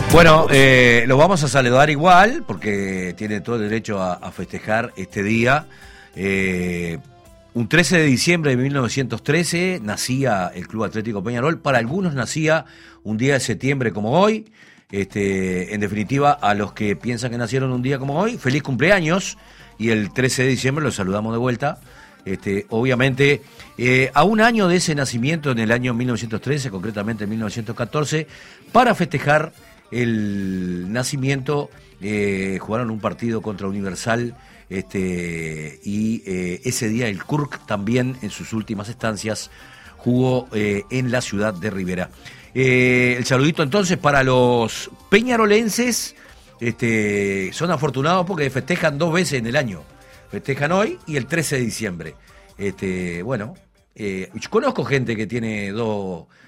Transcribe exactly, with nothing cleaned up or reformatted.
Bueno, eh, los vamos a saludar igual, porque tiene todo el derecho a, a festejar este día. Eh, un trece de diciembre de mil novecientos trece nacía el Club Atlético Peñarol. Para algunos nacía un día de septiembre como hoy. Este, en definitiva, a los que piensan que nacieron un día como hoy, feliz cumpleaños. Y el trece de diciembre los saludamos de vuelta. Este, obviamente, eh, a un año de ese nacimiento, en el año mil novecientos trece, concretamente en mil novecientos catorce, para festejar el nacimiento, eh, jugaron un partido contra Universal, este, y eh, ese día el Kurk también en sus últimas estancias jugó eh, en la ciudad de Rivera. Eh, el saludito entonces para los peñarolenses, este, son afortunados porque festejan dos veces en el año, festejan hoy y el trece de diciembre. Este, bueno, eh, yo conozco gente que tiene dos